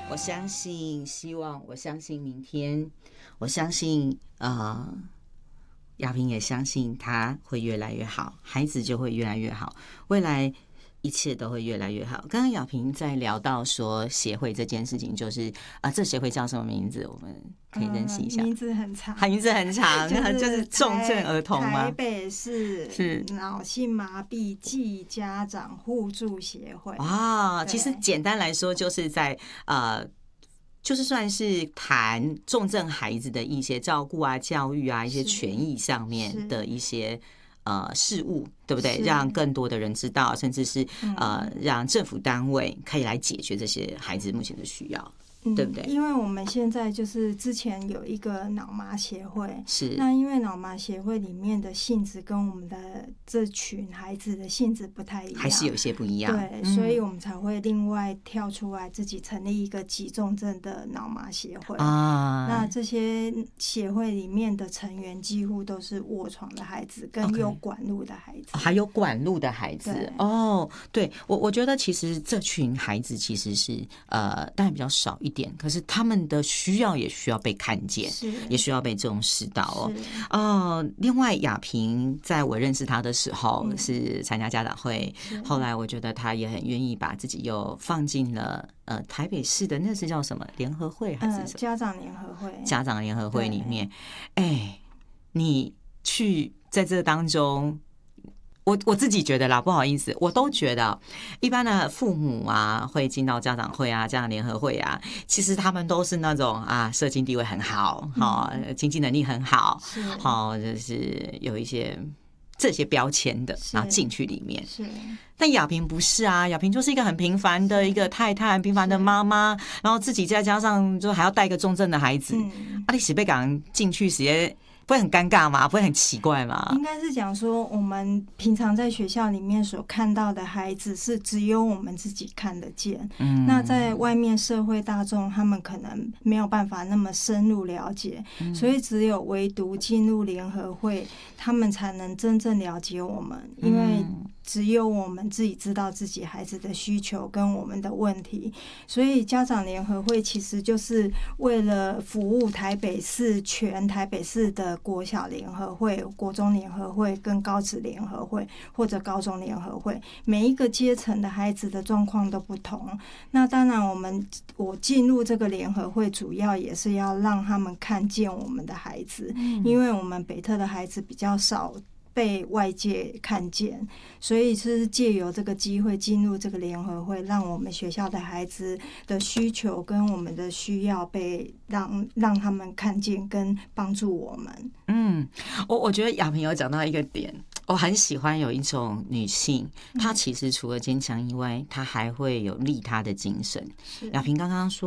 我相信希望，我相信明天，我相信亚萍也相信他会越来越好，孩子就会越来越好，未来一切都会越来越好。刚刚亚萍在聊到说协会这件事情，就是这协会叫什么名字？我们可以认识一下。 名字很长， 名字很长，就是重症儿童吗？ 台北市脑性麻痹暨家长互助协会。 哇，其实简单来说，就是在就是算是谈重症孩子的一些照顾啊、教育啊、一些权益上面的一些事务，对不对？让更多的人知道，甚至是让政府单位可以来解决这些孩子目前的需要。对不对？ 因为我们现在就是之前有一个脑麻协会， 是那因为脑麻协会里面的性质跟我们的这群孩子的性质不太一样， 还是有一些不一样。 对，所以我们才会另外跳出来自己成立一个急重症的脑麻协会啊。那这些协会里面的成员几乎都是卧床的孩子跟有管路的孩子， 还有管路的孩子。哦，对，我觉得其实这群孩子其实是当然比较少一点，可是他们的需要也需要被看见，也需要被重视到哦。另外亚萍在我认识他的时候是参加家长会，后来我觉得他也很愿意把自己又放进了台北市的那是叫什么联合会还是什么家长联合会？ 家长联合会里面，你去在这当中。我自己觉得啦，不好意思，我都觉得一般的父母啊，会进到家长会啊、家长联合会啊，其实他们都是那种社经地位很好，经济能力很好，就是有一些这些标签的，然后进去里面。但亚萍不是啊，亚萍就是一个很平凡的一个太太，很平凡的妈妈，然后自己再加上就还要带一个重症的孩子，你是被赶进去时间。不会很尴尬吗？不会很奇怪吗？ 应该是讲说，我们平常在学校里面所看到的孩子，是只有我们自己看得见。那在外面社会大众，他们可能没有办法那么深入了解，所以只有唯独进入联合会，他们才能真正了解我们，因为只有我们自己知道自己孩子的需求跟我们的问题，所以家长联合会其实就是为了服务台北市全台北市的国小联合会、国中联合会跟高职联合会或者高中联合会，每一个阶层的孩子的状况都不同。那当然我进入这个联合会主要也是要让他们看见我们的孩子，因为我们北特的孩子比较少被外界看见，所以是借由这个机会进入这个联合会，让我们学校的孩子的需求跟我们的需要被让他们看见跟帮助我们。 我觉得亚萍有讲到一个点，我很喜欢有一种女性，她其实除了坚强以外，她还会有利他的精神。亚萍刚刚说